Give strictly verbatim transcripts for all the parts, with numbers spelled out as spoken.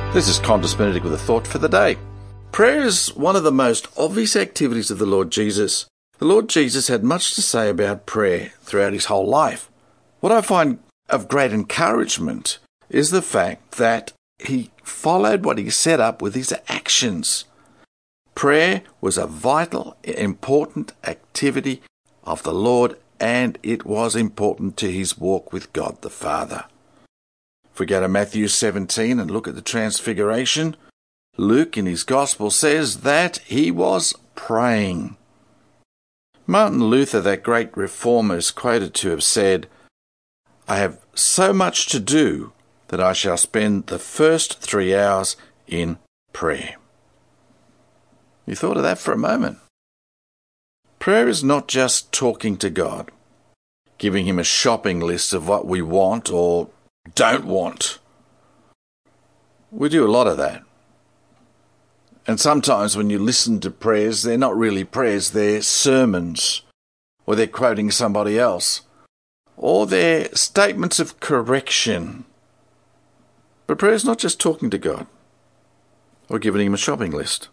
This is Qantas Benedict with a thought for the day. Prayer is one of the most obvious activities of the Lord Jesus. The Lord Jesus had much to say about prayer throughout his whole life. What I find of great encouragement is the fact that he followed what he set up with his actions. Prayer was a vital, important activity of the Lord, and it was important to his walk with God the Father. If we go to Matthew seventeen and look at the Transfiguration, Luke in his Gospel says that he was praying. Martin Luther, that great reformer, is quoted to have said, "I have so much to do that I shall spend the first three hours in prayer." You thought of that for a moment? Prayer is not just talking to God, giving him a shopping list of what we want or don't want. We do a lot of that. And sometimes when you listen to prayers, they're not really prayers, they're sermons, or they're quoting somebody else, or they're statements of correction. But prayer is not just talking to God or giving him a shopping list.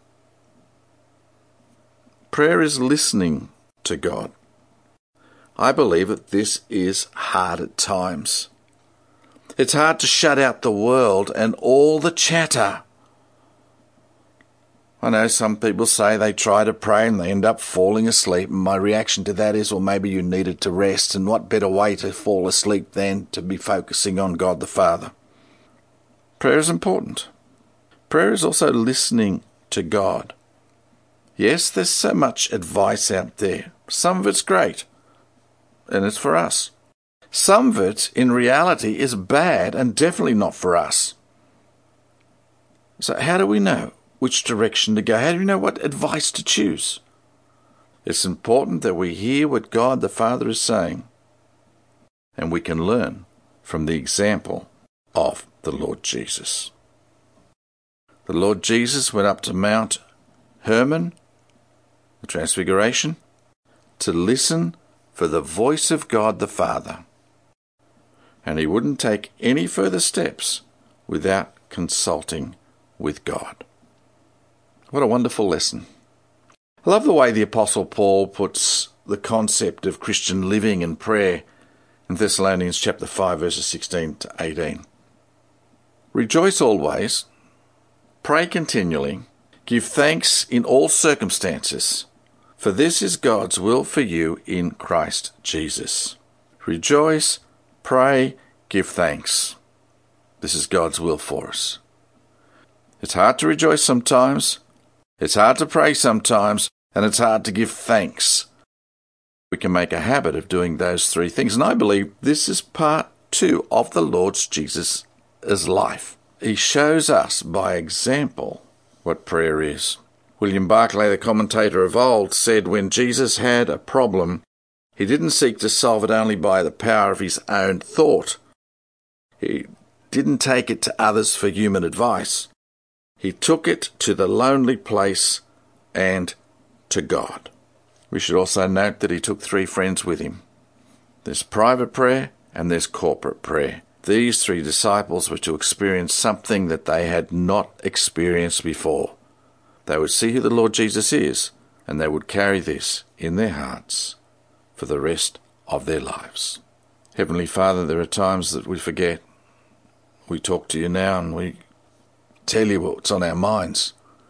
Prayer is listening to God. I believe that this is hard at times. It's hard to shut out the world and all the chatter. I know some people say they try to pray and they end up falling asleep, and my reaction to that is, well, maybe you needed to rest, and what better way to fall asleep than to be focusing on God the Father? Prayer is important. Prayer is also listening to God. Yes, there's so much advice out there. Some of it's great, and it's for us. Some of it, in reality, is bad and definitely not for us. So how do we know which direction to go? How do we know what advice to choose? It's important that we hear what God the Father is saying, and we can learn from the example of the Lord Jesus. The Lord Jesus went up to Mount Hermon, the Transfiguration, to listen for the voice of God the Father. And he wouldn't take any further steps without consulting with God. What a wonderful lesson. I love the way the Apostle Paul puts the concept of Christian living and prayer in Thessalonians chapter five, verses sixteen to eighteen. Rejoice always, pray continually, give thanks in all circumstances, for this is God's will for you in Christ Jesus. Rejoice, pray, give thanks. This is God's will for us. It's hard to rejoice sometimes, it's hard to pray sometimes, and it's hard to give thanks. We can make a habit of doing those three things, and I believe this is part two of the Lord Jesus' life. He shows us by example what prayer is. William Barclay, the commentator of old, said when Jesus had a problem, he didn't seek to solve it only by the power of his own thought. He didn't take it to others for human advice. He took it to the lonely place and to God. We should also note that he took three friends with him. There's private prayer and there's corporate prayer. These three disciples were to experience something that they had not experienced before. They would see who the Lord Jesus is, and they would carry this in their hearts for the rest of their lives. Heavenly Father, there are times that we forget. We talk to you now and we tell you what's on our minds,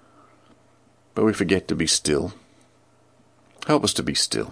but we forget to be still. Help us to be still.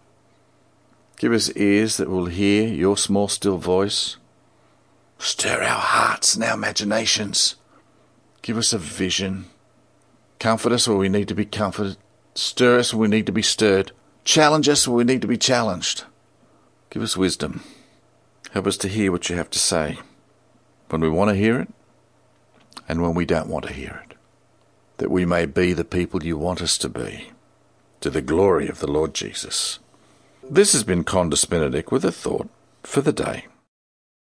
Give us ears that will hear your small, still voice. Stir our hearts and our imaginations. Give us a vision. Comfort us where we need to be comforted. Stir us where we need to be stirred. Challenge us where we need to be challenged. Give us wisdom. Help us to hear what you have to say when we want to hear it and when we don't want to hear it, that we may be the people you want us to be, to the glory of the Lord Jesus. This has been Qantas Benedict with a thought for the day.